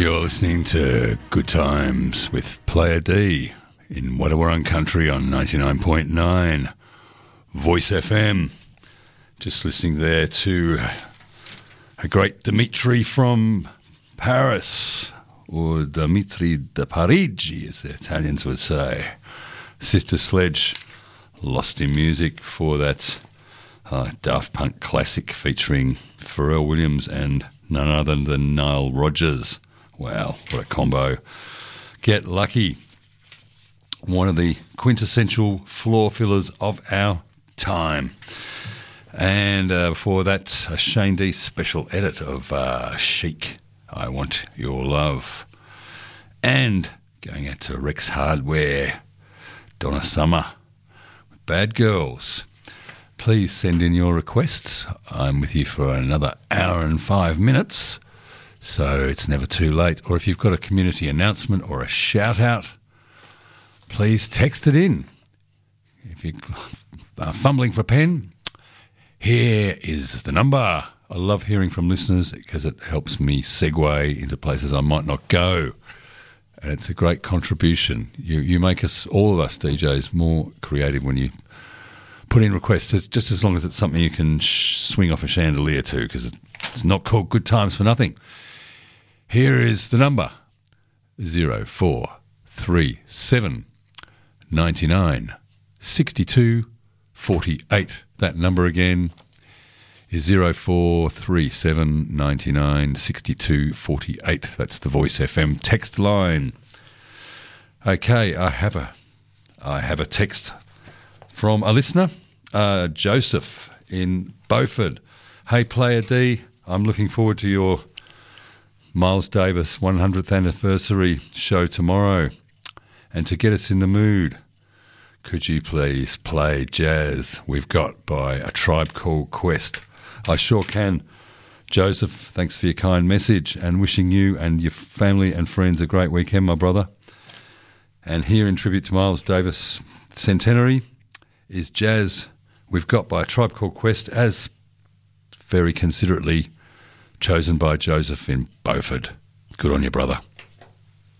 You're listening to Good Times with Player D in Wadawurrung Country on 99.9 Voice FM. Just listening there to a great Dimitri from Paris, or Dimitri de Parigi, as the Italians would say. Sister Sledge, Lost in Music, for that Daft Punk classic featuring Pharrell Williams and none other than Nile Rodgers. Wow, what a combo. Get Lucky, one of the quintessential floor fillers of our time. And before that, a Shane D special edit of Chic, I Want Your Love. And going out to Rex Hardware, Donna Summer, Bad Girls. Please send in your requests. I'm with you for another hour and 5 minutes, so it's never too late. Or if you've got a community announcement or a shout-out, please text it in. If you're fumbling for a pen, here is the number. I love hearing from listeners because it helps me segue into places I might not go. And it's a great contribution. You make us, all of us DJs, more creative when you put in requests. It's just as long as it's something you can swing off a chandelier to, because it's not called Good Times for nothing. Here is the number, 0437 99 62 48. That number again is 0437 99 62 48. That's the Voice FM text line. Okay, I have a text from a listener, Joseph in Beaufort. Hey, Player D, I'm looking forward to your Miles Davis 100th anniversary show tomorrow. And to get us in the mood, could you please play Jazz We've Got by A Tribe Called Quest? I sure can. Joseph, thanks for your kind message, and wishing you and your family and friends a great weekend, my brother. And here in tribute to Miles Davis' centenary is Jazz We've Got by A Tribe Called Quest, as very considerately chosen by Joseph in Beaufort. Good on you, brother.